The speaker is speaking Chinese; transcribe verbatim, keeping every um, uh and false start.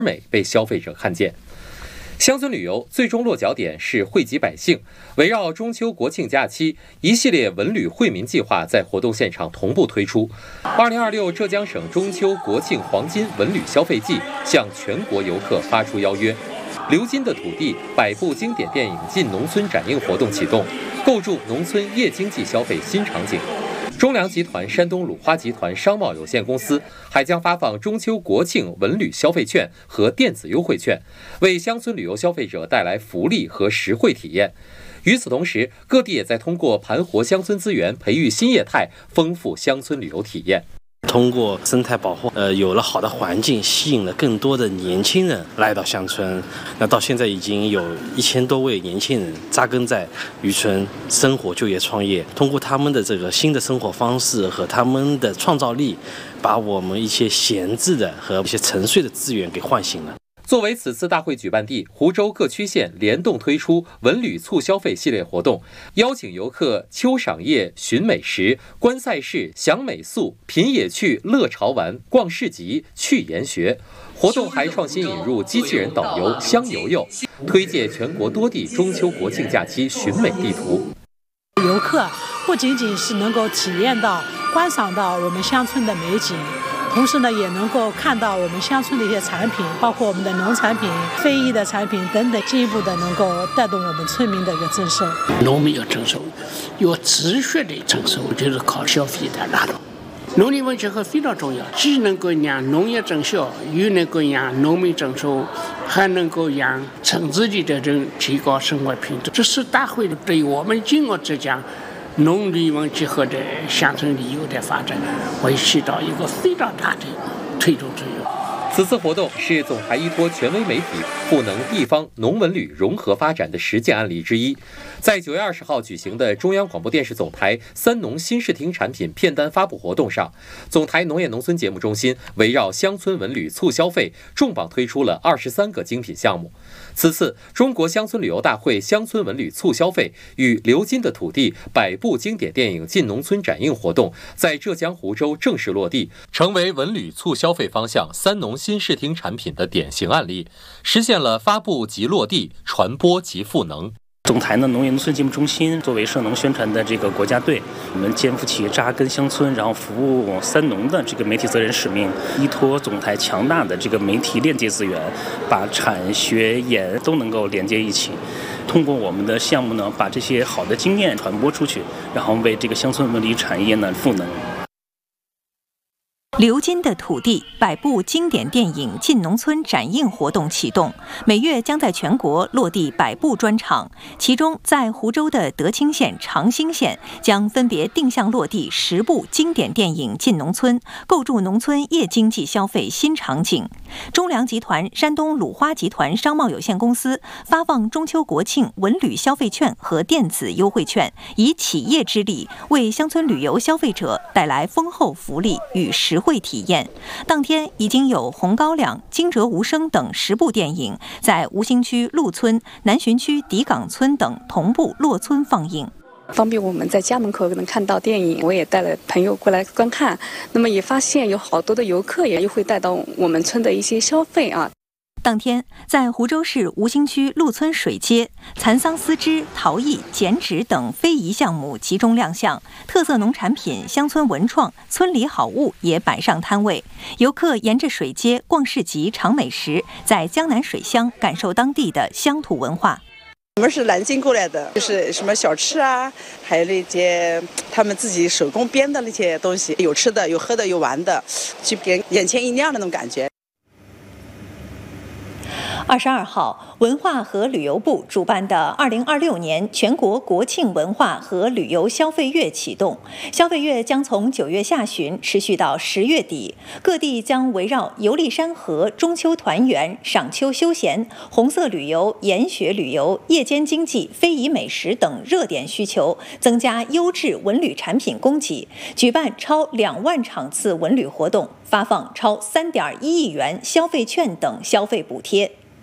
美被消费者看见。乡村旅游最终落脚点是惠及百姓，围绕中秋国庆假期，一系列文旅惠民计划在活动现场同步推出。二零二六浙江省中秋国庆黄金文旅消费季向全国游客发出邀约，流金的土地百部经典电影进农村展映活动启动，构筑农村夜经济消费新场景。中粮集团山东鲁花集团商贸有限公司还将发放中秋国庆文旅消费券和电子优惠券，为乡村旅游消费者带来福利和实惠体验。与此同时，各地也在通过盘活乡村资源，培育新业态，丰富乡村旅游体验。 通过生态保护，呃，有了好的环境，吸引了更多的年轻人来到乡村。那到现在已经有一千多位年轻人扎根在渔村，生活、就业、创业。通过他们的这个新的生活方式和他们的创造力，把我们一些闲置的和一些沉睡的资源给唤醒了。 作为此次大会举办地，湖州各区县联动推出文旅促消费系列活动，邀请游客秋赏叶、寻美食、观赛事、享美宿、品野趣、乐潮玩、逛市集、去研学。活动还创新引入机器人导游香游游，推介全国多地中秋国庆假期寻美地图。 游客不仅仅是能够体验到、观赏到我们乡村的美景，同时呢，也能够看到我们乡村的一些产品，包括我们的农产品、非遗的产品等等，进一步的能够带动我们村民的一个增收。 农民要增收，要持续的增收，就是靠消费的拉动。农林文结合非常重要，既能够让农业增效，又能够让农民增收，还能够让村子里的人提高生活品质。这是大会对我们今后浙江农林文结合的乡村旅游的发展会起到一个非常大的推动作用。 此次活动是总台依托权威媒体赋能地方农文旅融合发展的实践案例之一。在九月二十号举行的中央广播电视总台三农新视听产品片单发布活动上，总台农业农村节目中心围绕乡村文旅促消费，重磅推出了二十三个精品项目。此次中国乡村旅游大会乡村文旅促消费与流金的土地百部经典电影进农村展映活动在浙江湖州正式落地，成为文旅促消费方向三农新视听产品的典型案例，实现了发布即落地，传播即赋能。 总台呢农业农村节目中心作为涉农宣传的这个国家队，我们肩负起扎根乡村，然后服务三农的这个媒体责任使命，依托总台强大的这个媒体链接资源，把产学研都能够连接一起。通过我们的项目呢，把这些好的经验传播出去，然后为这个乡村文旅产业呢赋能。 流金的土地百部经典电影进农村展映活动启动，每月将在全国落地百部专场，其中在湖州的德清县、长兴县将分别定向落地十部经典电影进农村，构筑农村夜经济消费新场景。中粮集团山东鲁花集团商贸有限公司发放中秋国庆文旅消费券和电子优惠券，以企业之力为乡村旅游消费者带来丰厚福利与实惠体验。当天已经有《红高粱》《惊蛰无声》等十部电影在吴兴区陆村、南浔区底岗村等同步落村放映， 方便我们在家门口能看到电影。我也带了朋友过来观看，那么也发现有好多的游客也会带到我们村的一些消费啊。 当天，在湖州市吴兴区陆村水街，蚕桑丝织、陶艺、剪纸等非遗项目集中亮相，特色农产品、乡村文创、村里好物也摆上摊位。游客沿着水街逛市集、尝美食，在江南水乡感受当地的乡土文化。 我们是南京过来的，就是什么小吃啊，还有那些他们自己手工编的那些东西，有吃的，有喝的，有玩的，就给眼前一亮的那种感觉。 二十二号，文化和旅游部主办的二零二六年全国国庆文化和旅游消费月启动。消费月将从九月下旬持续到十月底，各地将围绕游历山河、中秋团圆、赏秋休闲、红色旅游、研学旅游、夜间经济、非遗美食等热点需求，增加优质文旅产品供给，举办超两万场次文旅活动，发放超三点一亿元消费券等消费补贴。